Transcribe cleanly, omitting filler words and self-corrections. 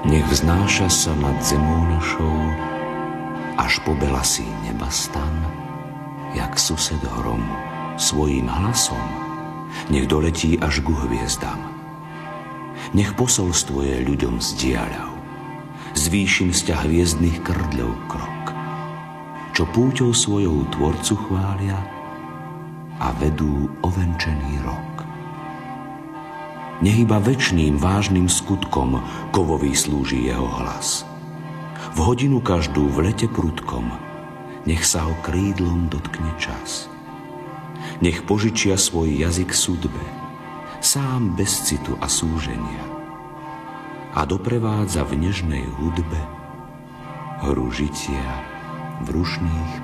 Nech vznáša sa nad zemou našou, až po belasí neba stan, jak sused hromu svojím hlasom, nech doletí až ku hviezdam. Nech posolstvo je ľuďom zdieľav, zvýšim sťah hviezdnych krdľov krok, čo púťou svojou tvorcu chvália a vedú ovenčený rok. Nech iba večným vážnym skutkom kovový slúži jeho hlas. V hodinu každú v lete prudkom nech sa ho krídlom dotkne čas. Nech požičia svoj jazyk sudbe, sám bez citu a súženia, a doprevádza v nežnej hudbe hru žitia v rušných